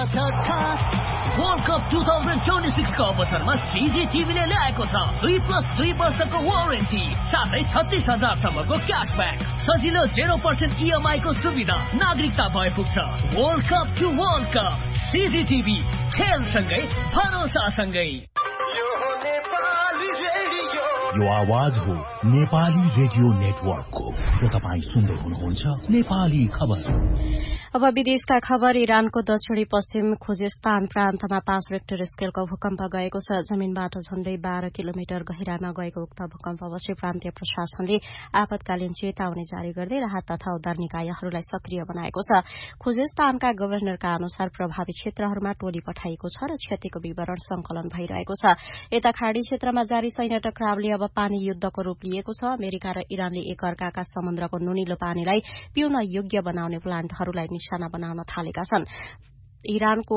World cup 2026 को अवसरमा CGTVले ल्याएको छ 2+2 वर्षको वारेन्टी साथै 36,000 क्याशब्याक सजिलो 0% EMI को सुविधा नागरिकता भए पुग्छ। World cup to world cup CGTV खेलसँगै भरोसासँगै। यो आवाज हो नेपाली रेडियो नेटवर्कको र तपाईं सुन्दै हुनुहुन्छ नेपाली खबर। अब विदेशका खबर। इरानको दक्षिणी पश्चिम खुजेस्तान प्रान्तमा 5 रेक्टर स्केलको भूकम्प गएको छ। जमीनबाट झण्डै 12 किलोमिटर गहिराईमा गएको उक्त भूकम्पपछि प्रान्तीय प्रशासनले आपतकालीन चेतावनी जारी गर्दै राहत तथा उद्धार निकायहरूलाई सक्रिय बनाएको छ। खुजेस्तानका गभर्नरका अनुसार प्रभावित क्षेत्रहरूमा टोली पठाइएको छ र क्षतिको विवरण संकलन भइरहेको छ। यता खाड़ी क्षेत्रमा जारी सैन्य टकरावले अब पानी युद्धको रूप लिएको छ। अमेरिका र इरानले एक अर्काका समुद्रको नुनिलो पानीलाई पिउन योग्य बनाउने प्लान्टहरूलाई निशाना बनाउन थालेका छन्। इरानको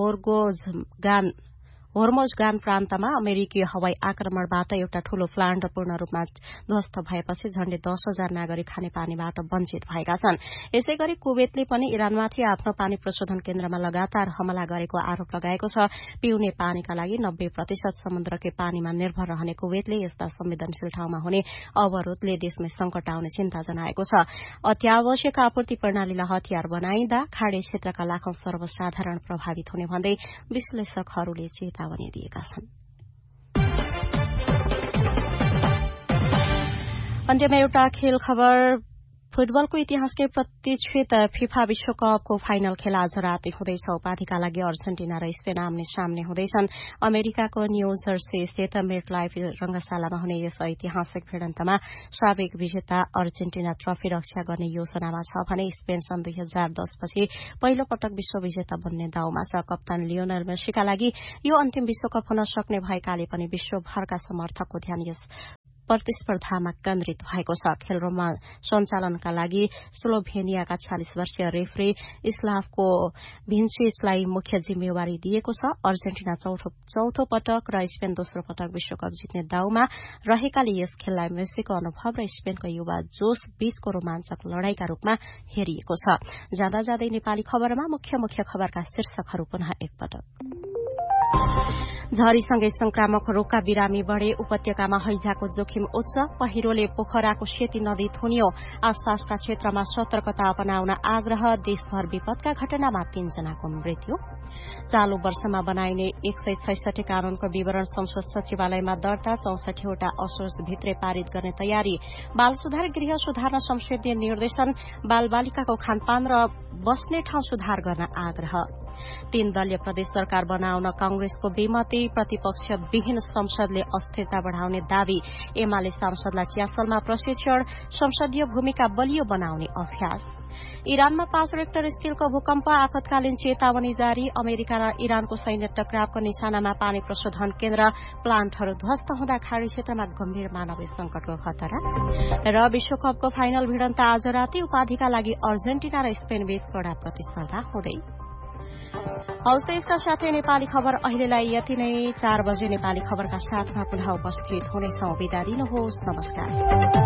होर्मोजगान प्रान्तमा अमेरिकी हवाई आक्रमणबाट एउटा ठूलो प्लान्ट पूर्ण रूपमा ध्वस्त भएपछि झण्डै 10,000 नागरिक खानेपानीबाट वञ्चित भएका छन्। यसैगरी कुवेतले पनि इरानमाथि आफ्नो पानी प्रशोधन केन्द्रमा लगातार हमला गरेको आरोप लगाएको छ। पिउने पानीका लागि 90% समुद्रकै पानीमा निर्भर रहने कुवेतले यस्ता संवेदनशील ठाउँमा हुने अवरोधले देशमै संकट आउने चिन्ता जनाएको छ। अत्यावश्यक आपूर्ति प्रणालीलाई हतियार बनाइँदा खाड़ी क्षेत्रका लाखौं सर्वसाधारण प्रभावित हुने भन्दै विश्लेषकहरूले चेतावनी दिएका छन्। अन्त्यमा एउटा खेल खबर। फुटबलको इतिहासकै प्रतिष्ठित फिफा विश्वकपको फाइनल खेल आज राति हुँदैछ। उपाधिका लागि अर्जेन्टिना र स्पेन आम्ने सामने हुँदैछन्। अमेरिकाको न्यू जर्सी स्थित मेटलाइफ रंगशालामा हुने यस ऐतिहासिक भिडन्तमा साबिक विजेता अर्जेन्टिना ट्रफी रक्षा गर्ने योजनामा छ भने स्पेन सन् 2010 पछि पहिलो पटक विश्व विजेता बन्ने दाउमा छ। कप्तान लियोनल मेसीका लागि यो अन्तिम विश्वकप हुन सक्ने भएकाले पनि विश्वभरका समर्थकको ध्यान यस प्रतिस्पर्धामा केन्द्रित भएको छ। खेल सञ्चालनका लागि स्लोभेनियाका 40 वर्षीय रेफरी स्लाभको भिन्चिचलाई मुख्य जिम्मेवारी दिएको छ। अर्जेन्टिना चौथो पटक र स्पेन दोस्रो पटक विश्वकप जित्ने दाउमा रहेकाले यस खेललाई मेसीको अनुभव र स्पेनको युवा जोश बीचको रोमाञ्चक लड़ाईका रूपमा हेरिएको छ। जाँदा जाँदै नेपाली खबरमा मुख्य खबरका शीर्षकहरू पुनः एकपटक। झरीसँगै संक्रामक रोगका बिरामी बढ़े। उपत्यकामा हैजाको जोखिम उच्च। पहिरोले पोखराको सेती नदी थुनियो। आसपासका क्षेत्रमा सतर्कता अपनाउन आग्रह। देशभर विपदका घटनामा 3 जनाको मृत्यु। चालू वर्षमा बनाइने 166 कानूनको विवरण संसद सचिवालयमा दर्ता। 64 वटा असोज भित्रै पारित गर्ने तयारी। बाल सुधार गृह सुधार्न संसदीय निर्देशन। बाल बालिकाको खानपान र बस्ने ठाउँ सुधार गर्न आग्रह। 3 दलीय प्रदेश सरकार बनाउन कांग्रेसको बेमती। प्रतिपक्ष विहीन संसदले अस्थिरता बढ़ाउने दावी। एमाले सांसदलाई च्यासलमा प्रशिक्षण। संसदीय भूमिका बलियो बनाउने अभ्यास। इरानमा 5 रेक्टर स्केलको भूकम्प। आपतकालीन चेतावनी जारी। अमेरिका र इरानको सैन्य टकरावको निशानामा पानी प्रशोधन केन्द्र। प्लान्टहरू ध्वस्त हुँदा खाड़ी क्षेत्रमा गम्भीर मानवीय संकटको खतरा। र विश्वकपको फाइनल भिडन्त आज राति। उपाधिका लागि अर्जेन्टिना र स्पेन बीच कडा प्रतिस्पर्धा हुँदै। हौस् यसका साथै नेपाली खबर अहिलेलाई यति नै। 4 बजे नेपाली खबरका साथमा पुनः उपस्थित हुनेछौं। बिदा दिनुहोस्। नमस्कार।